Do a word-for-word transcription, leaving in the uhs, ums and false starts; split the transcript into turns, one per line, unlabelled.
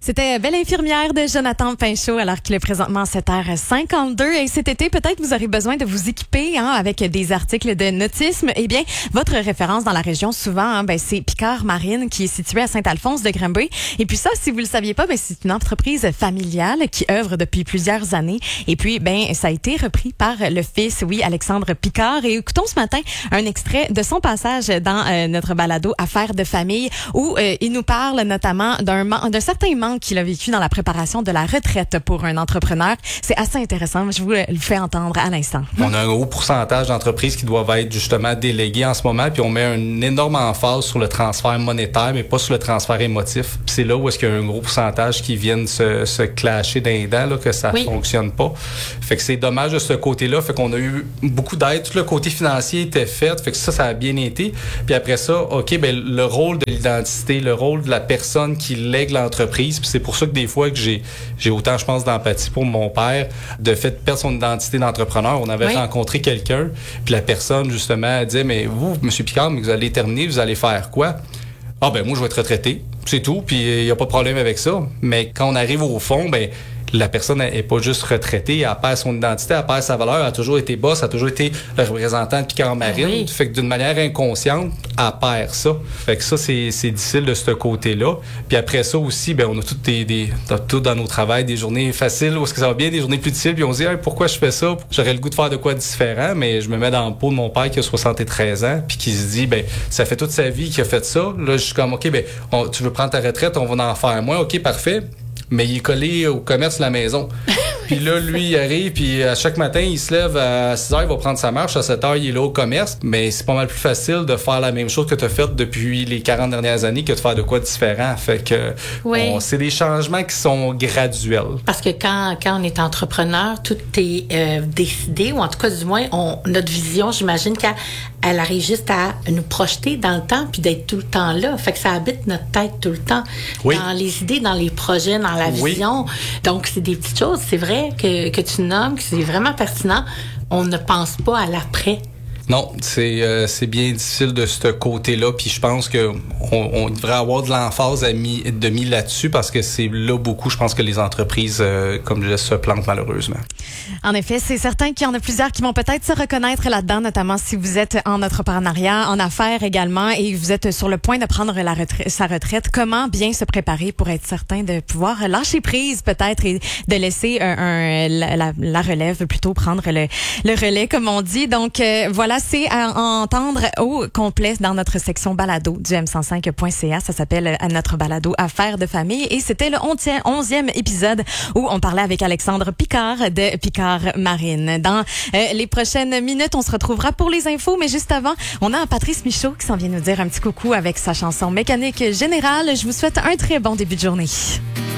C'était Belle infirmière de Jonathan Pinchot, alors qu'il est présentement sept heures cinquante-deux. Et cet été, peut-être vous aurez besoin de vous équiper hein, avec des articles de nautisme. Eh bien, votre référence dans la région, souvent, hein, ben, c'est Picard Marine, qui est située à Saint-Alphonse de Granby. Et puis ça, si vous le saviez pas, ben, c'est une entreprise familiale qui œuvre depuis plusieurs années. Et puis, ben, ça a été repris par le fils, oui, Alexandre Picard. Et écoutons ce matin un extrait de son passage dans euh, notre balado Affaires de famille, où euh, il nous parle notamment d'un, d'un certain manque qu'il a vécu dans la préparation de la retraite pour un entrepreneur. C'est assez intéressant. Je vous le fais entendre à l'instant.
On a un gros pourcentage d'entreprises qui doivent être justement déléguées en ce moment, puis on met une énorme emphase sur le transfert monétaire, mais pas sur le transfert émotif. Puis c'est là où est-ce qu'il y a un gros pourcentage qui viennent se, se clasher dans les dents, là, que ça oui. fonctionne pas. Fait que c'est dommage de ce côté-là. Fait qu'on a eu beaucoup d'aide. Tout le côté financier était fait. Fait que ça, ça a bien été. Puis après ça, OK, ben le rôle de l'identité, le rôle de la personne qui lègue l'entreprise. Puis c'est pour ça que des fois que j'ai, j'ai autant, je pense, d'empathie pour mon père, de fait de perdre son identité d'entrepreneur. On avait oui. rencontré quelqu'un, puis la personne, justement, disait, mais vous, M. Picard, mais vous allez terminer, vous allez faire quoi? Ah, ben moi, je vais être retraité. C'est tout, puis il n'y a pas de problème avec ça. Mais quand on arrive au fond, ben la personne n'est pas juste retraitée, elle perd son identité, elle perd sa valeur, elle a toujours été boss, elle a toujours été le représentant de Picard Marine. Oui. Fait que d'une manière inconsciente, elle perd ça. Fait que ça, c'est, c'est difficile de ce côté-là. Puis après ça aussi, ben on a toutes des, des tout dans nos travails, des journées faciles, où est-ce que ça va bien, des journées plus difficiles, puis on se dit hey, pourquoi je fais ça? J'aurais le goût de faire de quoi différent, mais je me mets dans le pot de mon père qui a soixante-treize ans, puis qui se dit, ben ça fait toute sa vie qu'il a fait ça. Là, je suis comme, OK, ben on, tu veux prendre ta retraite, on va en faire moins. OK, parfait. Mais il est collé au commerce de la maison. Puis là, lui, il arrive, puis à chaque matin, il se lève à six heures, il va prendre sa marche. À sept heures, il est là au commerce. Mais c'est pas mal plus facile de faire la même chose que tu as fait depuis les quarante dernières années que de faire de quoi différent. Fait que oui. on, c'est des changements qui sont graduels.
Parce que quand, quand on est entrepreneur, tout est euh, décidé, ou en tout cas, du moins, on, notre vision, j'imagine qu'elle elle arrive juste à nous projeter dans le temps puis d'être tout le temps là. Fait que ça habite notre tête tout le temps. Oui. Dans les idées, dans les projets, dans la vision. Oui. Donc, c'est des petites choses, c'est vrai, que, que tu nommes, que c'est vraiment pertinent. On ne pense pas à l'après.
Non, c'est euh, c'est bien difficile de ce côté-là, puis je pense que on, on devrait avoir de l'emphase à mis, de mis là-dessus parce que c'est là beaucoup, je pense que les entreprises, euh, comme je dis, se plantent malheureusement.
En effet, c'est certain qu'il y en a plusieurs qui vont peut-être se reconnaître là-dedans, notamment si vous êtes en entrepreneuriat, en affaires également, et vous êtes sur le point de prendre la retraite, sa retraite. Comment bien se préparer pour être certain de pouvoir lâcher prise peut-être et de laisser un, un, la, la relève plutôt prendre le, le relais, comme on dit. Donc euh, voilà. C'est à entendre au complet dans notre section balado du m cent cinq point c a. Ça s'appelle à notre balado Affaires de famille. Et c'était le onzième épisode où on parlait avec Alexandre Picard de Picard Marine. Dans euh, les prochaines minutes, on se retrouvera pour les infos. Mais juste avant, on a Patrice Michaud qui s'en vient nous dire un petit coucou avec sa chanson Mécanique Générale. Je vous souhaite un très bon début de journée.